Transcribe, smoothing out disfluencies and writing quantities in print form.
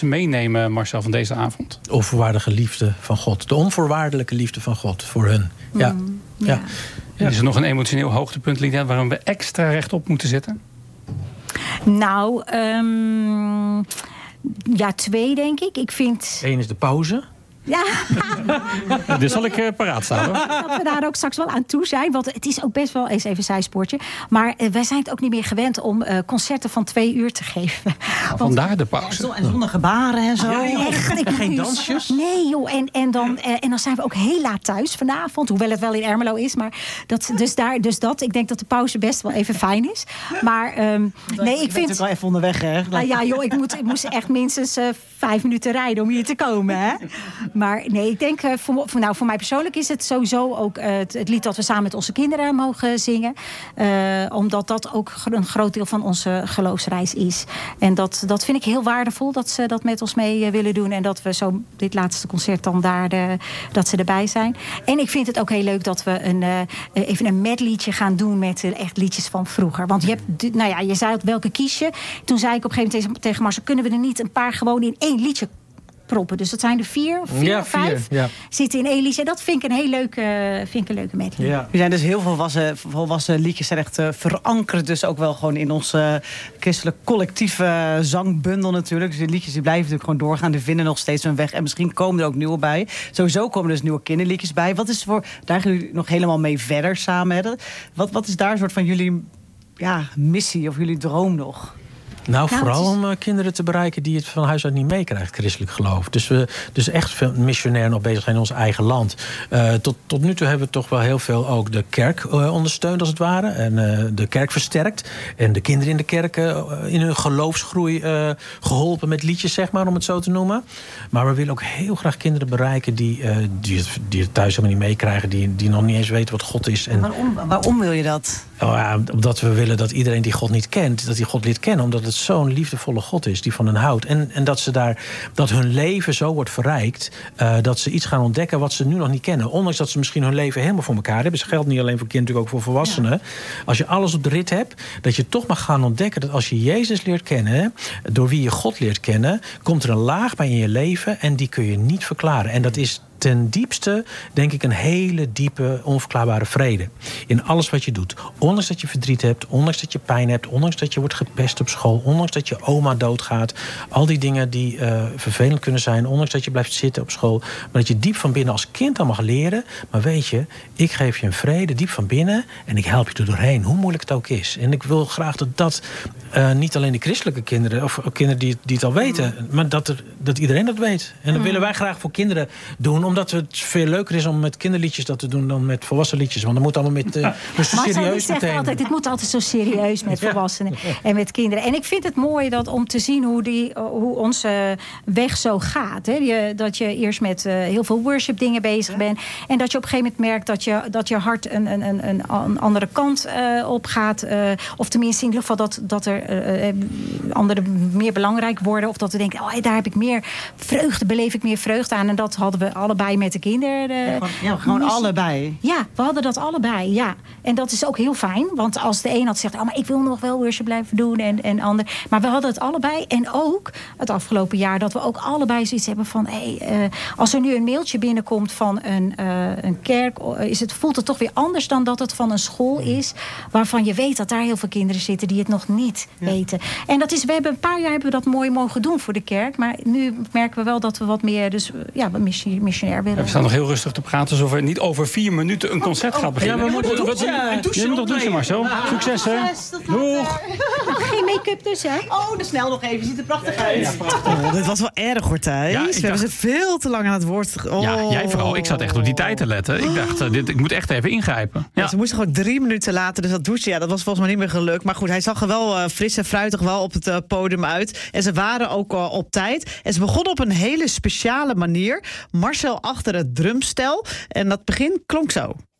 meenemen, Marcel, van deze avond? De onvoorwaardelijke liefde van God. De onvoorwaardelijke liefde van God voor hun. Ja. Is er nog een emotioneel hoogtepunt, Lidia, waarom we extra rechtop moeten zitten? Nou, 2 denk ik. Ik vind... 1 is de pauze. Ja. Dit zal ik paraat staan, hoor. Dat we daar ook straks wel aan toe zijn. Want het is ook best wel eens even een zijspoortje. Maar wij zijn het ook niet meer gewend om concerten van 2 uur te geven. Vandaar de pauze. En zonder gebaren en zo. Echt, geen dansjes? Nee, joh. En dan zijn we ook heel laat thuis vanavond. Hoewel het wel in Ermelo is. Maar ik denk dat de pauze best wel even fijn is. Maar nee, ik vind... Het wel even onderweg, hè? Ja, joh, ik moest echt minstens 5 minuten rijden om hier te komen, hè? Maar nee, ik denk, voor mij persoonlijk is het sowieso ook het lied dat we samen met onze kinderen mogen zingen. Omdat dat ook een groot deel van onze geloofsreis is. En dat vind ik heel waardevol, dat ze dat met ons mee willen doen. En dat we zo dit laatste concert dan dat ze erbij zijn. En ik vind het ook heel leuk dat we even een medleytje gaan doen met echt liedjes van vroeger. Want je zei ook welke kies je. Toen zei ik op een gegeven moment tegen Marcel, kunnen we er niet een paar gewoon in 1 liedje proppen? Dus dat zijn er 4 of 5 zitten in 1 liedje. Dat vind ik een heel leuke medley. Ja. Er zijn dus heel veel volwassen liedjes echt verankerd. Dus ook wel gewoon in onze christelijk collectieve zangbundel natuurlijk. Dus die liedjes die blijven natuurlijk gewoon doorgaan. Die vinden nog steeds hun weg. En misschien komen er ook nieuwe bij. Sowieso komen er dus nieuwe kinderliedjes bij. Wat is daar gaan jullie nog helemaal mee verder samen? Hè? Wat is daar een soort van jullie missie of jullie droom nog? Nou, vooral om kinderen te bereiken die het van huis uit niet meekrijgt, christelijk geloof. Dus we echt veel missionair nog bezig zijn in ons eigen land. Tot nu toe hebben we toch wel heel veel ook de kerk ondersteund, als het ware. En de kerk versterkt. En de kinderen in de kerk in hun geloofsgroei geholpen met liedjes, zeg maar, om het zo te noemen. Maar we willen ook heel graag kinderen bereiken die het thuis helemaal niet meekrijgen. Die nog niet eens weten wat God is. En waarom wil je dat? Omdat we willen dat iedereen die God niet kent, dat die God leert kennen. Omdat het zo'n liefdevolle God is die van hen houdt. En dat hun leven zo wordt verrijkt, dat ze iets gaan ontdekken wat ze nu nog niet kennen. Ondanks dat ze misschien hun leven helemaal voor elkaar hebben. Dat geldt niet alleen voor kinderen, ook voor volwassenen. Ja. Als je alles op de rit hebt, dat je toch mag gaan ontdekken dat als je Jezus leert kennen, door wie je God leert kennen, komt er een laag bij in je leven en die kun je niet verklaren. En dat is ten diepste, denk ik, een hele diepe, onverklaarbare vrede. In alles wat je doet. Ondanks dat je verdriet hebt, ondanks dat je pijn hebt, ondanks dat je wordt gepest op school, ondanks dat je oma doodgaat. Al die dingen die vervelend kunnen zijn, ondanks dat je blijft zitten op school. Maar dat je diep van binnen als kind al mag leren. Maar weet je, ik geef je een vrede diep van binnen en ik help je er doorheen, hoe moeilijk het ook is. En ik wil graag dat niet alleen de christelijke kinderen, of kinderen die het al weten, maar dat iedereen dat weet. En dat willen wij graag voor kinderen doen, omdat het veel leuker is om met kinderliedjes dat te doen dan met volwassen liedjes. Want dan moet allemaal met serieus meteen. Altijd, dit moet altijd zo serieus met volwassenen en met kinderen. En ik vind het mooi om te zien hoe onze weg zo gaat. Hè? Dat je eerst met heel veel worship dingen bezig bent. En dat je op een gegeven moment merkt dat je hart een andere kant op gaat. Of tenminste in ieder geval dat er anderen meer belangrijk worden. Of dat we denken, daar heb ik meer vreugde, beleef ik meer vreugde aan. En dat hadden we allebei met de kinderen. Gewoon allebei. Ja, we hadden dat allebei, ja. En dat is ook heel fijn. Want als de een had gezegd, maar ik wil nog wel worship blijven doen en ander. Maar we hadden het allebei. En ook het afgelopen jaar dat we ook allebei zoiets hebben van, als er nu een mailtje binnenkomt van een kerk, voelt het toch weer anders dan dat het van een school is, waarvan je weet dat daar heel veel kinderen zitten die het nog niet weten. En dat is, we hebben een paar jaar hebben we dat mooi mogen doen voor de kerk. Maar nu merken we wel dat we wat meer, wat missionair willen. We staan nog heel rustig te praten, alsof er niet over 4 minuten een concert gaat beginnen. Ja, we moeten je moet toch douchen, Marcel? Succes, hè? Doeg! Geen make-up dus, hè? Dan snel nog even. Ziet er prachtig uit. Ja, prachtig. Dit was wel erg, hoor, Thijs. Ja, we hebben ze veel te lang aan het woord. Ja, jij vooral. Ik zat echt op die tijd te letten. Ik dacht, ik moet echt even ingrijpen. Ja. Ze moesten gewoon 3 minuten later dus dat douchen. Ja, dat was volgens mij niet meer gelukt. Maar goed, hij zag er wel fris en fruitig wel op het podium uit. En ze waren ook op tijd. En ze begonnen op een hele speciale manier. Marcel achter het drumstel. En dat begin klonk zo.